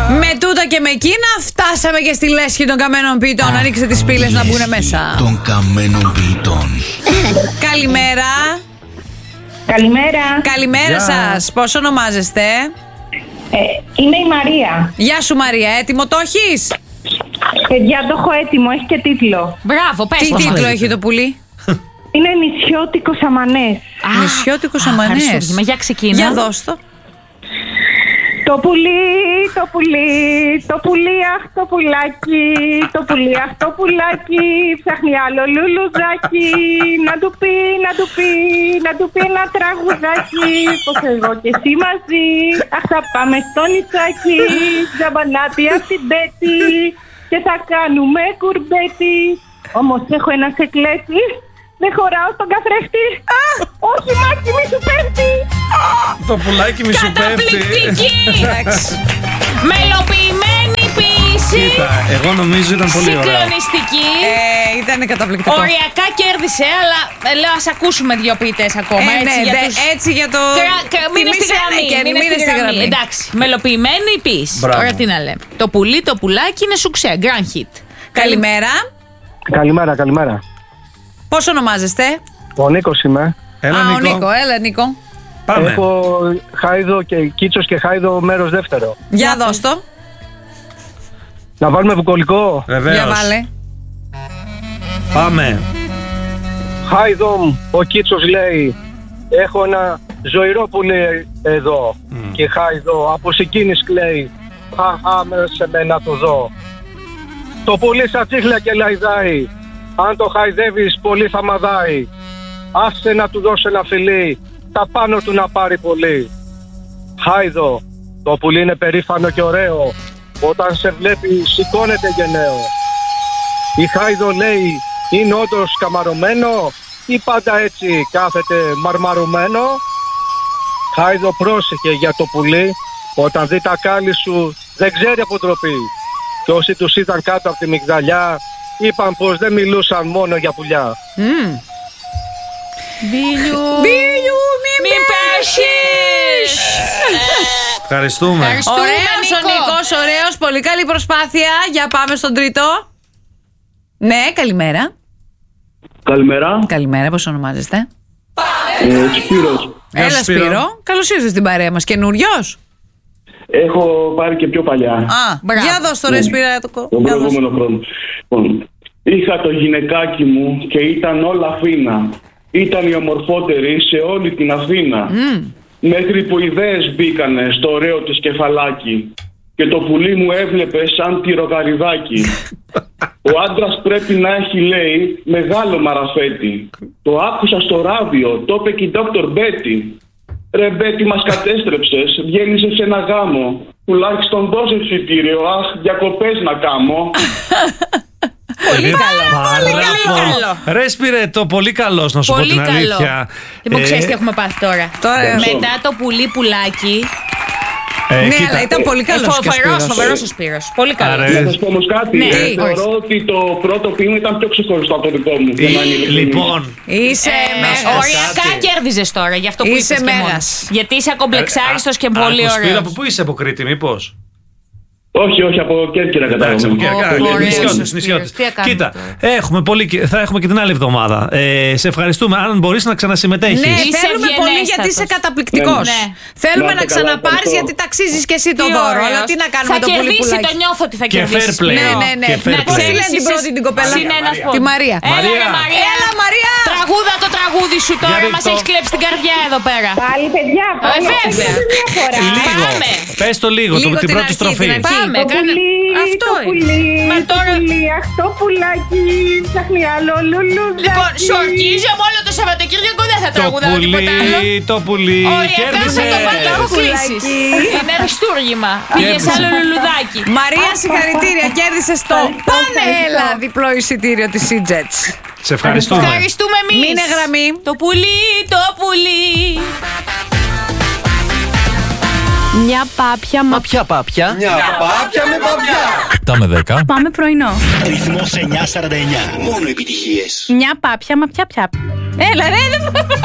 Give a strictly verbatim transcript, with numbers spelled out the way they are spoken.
Με τούτα και με εκείνα φτάσαμε και στη λέσχη των καμένων ποιητών. Ανοίξτε τις πύλες να μπουν μέσα. Των καμένων ποιητών. Καλημέρα. Καλημέρα. Καλημέρα σας. Πώς ονομάζεστε? Ε, είμαι η Μαρία. Γεια σου Μαρία, έτοιμο το έχεις? Παιδιά, το έχω έτοιμο, έχει και τίτλο. Μπράβο, πες Τι το. τίτλο έχει το πουλί? Είναι νησιώτικος αμανές. Νησιώτικος αμανές. Για ξεκίνα. Για δώσ' το. Το πουλί, το πουλί, το πουλί, αχ το πουλάκι, το πουλί, αχ το πουλάκι, ψάχνει άλλο λουλουδάκι, να του πει, να του πει, να του πει ένα τραγουδάκι, πως εγώ και εσύ μαζί, αχ θα πάμε στο νησάκι, τζαμπανάτι απ' την πέτη και θα κάνουμε κουρμπέτι, όμως έχω ένα σεκλέτη. Δεν χωράω στον καθρέφτη. Όχι, Μάκη, μη σου πέφτει. Το πουλάκι μη σου πέφτει. Καταπληκτική. Μελοποιημένη ποιήση. Κοίτα, εγώ νομίζω ήταν πολύ ωραία. Συγκλονιστική. Ε, ήταν καταπληκτικό. Οριακά κέρδισε, αλλά ε, λέω ας ακούσουμε δύο ποιητές ακόμα. Ε, έτσι, ναι, για δε, τους... έτσι για το. Κρα- κρα- Μείνε στη γραμμή. Μείνε στη γραμμή. Εντάξει, μελοποιημένη ποιήση. Μπράβο. Τώρα τι να λέμε. Το πουλί, το πουλάκι είναι σουξέ. Grand hit. Καλημέρα. Καλημέρα, καλημέρα. Πώς ονομάζεστε? Ο Νίκος είμαι. Έλα, Α, ο Νίκο. Νίκο, έλα Νίκο. Πάμε. Έχω Χάιδο και Κίτσος και Χάιδο μέρος δεύτερο. Για δώσ' το. Να βάλουμε βουκολικό. Βεβαίως. Για βάλε. Πάμε. Χάιδο, ο Κίτσος λέει, έχω ένα ζωηρό πουλί εδώ. Mm. Και Χάιδο από συγκίνης κλαίει, χαχά με σε μένα το δω. Το πουλί σαν τσίχλα και λαϊδάει, αν το χαϊδεύεις πολύ θα μαδάει. Άσε να του δώσει ένα φιλί, τα πάνω του να πάρει πολύ. Χάιδο, το πουλί είναι περήφανο και ωραίο, όταν σε βλέπει σηκώνεται γενναίο. Η Χάιδο λέει, είναι όντως καμαρωμένο ή πάντα έτσι κάθεται μαρμαρωμένο. Χάιδο, πρόσεχε για το πουλί, όταν δει τα κάλλη σου δεν ξέρει αποτροπή. Και όσοι τους ήταν κάτω από τη μυγδαλιά είπαν πως δεν μιλούσαν μόνο για πουλιά. Mm. Μπίλιου. Μπίλιου, μη Μην πέσεις. Ευχαριστούμε. Ευχαριστούμε, Ωραίος ο Νίκο. Νίκος, ωραίος, πολύ καλή προσπάθεια. Για πάμε στον τρίτο. Ναι, καλημέρα. Καλημέρα. Καλημέρα, πώς ονομάζεστε? Ε, Σπύρος. Γεια Έλα σου, Σπύρο. Σπύρο, καλώς ήρθες στην παρέα μας. Καινούριος? Έχω πάρει και πιο παλιά. Α, Μπράβο. για δώσ' το ρε Σπύρα. Το... Τον για δώσ' το. προηγούμενο χρόνο. Λοιπόν, είχα το γυναικάκι μου και ήταν όλα φίνα. Ήταν η ομορφότερη σε όλη την Αθήνα. Mm. Μέχρι που ιδέες μπήκανε στο ωραίο της κεφαλάκι. Και το πουλί μου έβλεπε σαν τυρογαριδάκι. Ο άντρας πρέπει να έχει, λέει, μεγάλο μαραφέτη. Το άκουσα στο ράδιο, το είπε και η Δόκτωρ Μπέτι. Ρε Μπέτι, μας κατέστρεψες, βγαίνεις σε ένα γάμο. Τουλάχιστον δώσε εισιτήριο, αχ, διακοπές να κάμω. Πολύ καλό. Πάρα Πολύ καλό. Ρε Σπύρε, το πολύ καλός να σου πω Πολύ την καλό. αλήθεια. Λοιπόν, Ε, ξέρεις τι έχουμε πάθει τώρα. Τώρα, Μετά το πουλί πουλάκι. ε, ναι, κοίτα, αλλά ήταν πολύ καλός και ο Φοβερός, Σπύρος. φοβερός ο Σπύρος. Πολύ Άρα, καλό. Να σας πω όμως κάτι, Ναι, ε, τι? θεωρώ ότι το πρώτο ποίημα ήταν πιο ξεχωριστό από το δικό μου. για να είμαι ε, ειλικρινής. Λοιπόν, Είσαι Ε, μέγας. Οριακά κέρδιζες τώρα για αυτό που Είσαι είπες και μόνο. μέγας. Γιατί είσαι ακομπλεξάριστος και α, πολύ άκου, Σπύρο, ωραίος. από πού είσαι, από Κρήτη, μήπως? Όχι, όχι, από Κέρκυρα Εντάξει, κατάλαβα. από Κέρκυρα. Ω, ωραίος ο Νησιώτες, Σπύρος. νησιώτες. Τι θα κάνουμε Κοίτα, τώρα? έχουμε πολύ, θα έχουμε και την άλλη εβδομάδα. Ε, σε ευχαριστούμε. Αν μπορείς να ξανασυμμετέχεις. Ναι, Είσαι θέλουμε πολύ ευγενέστατος. γιατί είσαι καταπληκτικός. Ναι. Θέλουμε Να να είστε καλά, ξαναπάρεις ευχαριστώ. γιατί ταξίζεις και εσύ το Τι δώρο. ωραίος. Αλλά τι να κάνουμε Θα το πουλί κερδίσει, το πουλάκι. νιώθω ότι θα Και κερδίσει. fair play. Ναι, ναι, ναι. Και fair Να play. ξέρεις, Στείλε την είσαι- πρώτη την κοπέλα. συν ένας Μαρία. πόντος. Τη Μαρία. Έλα, ρε, Μαρία. Μαρία. Έλα Μαρία. Τραγούδα το τραγούδι σου τώρα, Για μας ρίχτω. έχει κλέψει την καρδιά εδώ πέρα. Πάλι, παιδιά, Ε, πάλι. βέβαια. Μια φορά. Λίγο. Πάμε. Πες το λίγο, το, Λίγο την την πρώτη αρχή, στροφή. την αρχή. Πάμε, Το κάνε. πουλί, Αυτό το είναι. πουλί, Μα το τώρα- πουλί, αχ το πουλάκι, ψάχνει άλλο λουλουδάκι. Λοιπόν, σου ορκίζομαι όλο το Σαββατοκύριακο δεν θα Το τραγουδάω τίποτα άλλο. πουλί, το πουλί. Οριακά Κέρδισε. θα το βάλω έχω κλείσεις. Είναι αριστούργημα. Πήγες Κέρδισε. άλλο λουλουδάκι. Μαρία, συγχαρητήρια. Κέρδισες το Πάνε Έλα διπλό εισιτήριο της Σίτζετς. Σε ευχαριστούμε. Ευχαριστούμε εμείς. Μείνε γραμμή. Το πουλί, το πουλί. Μια πάπια, μα Ποια πάπια? Μια πάπια με παπιά. Τα με δέκα. πάμε πρωινό. Ρυθμός εννιακόσια σαράντα εννιά. Μόνο επιτυχίες. Μια πάπια, μα ποια πια. Έλα ρε, δεν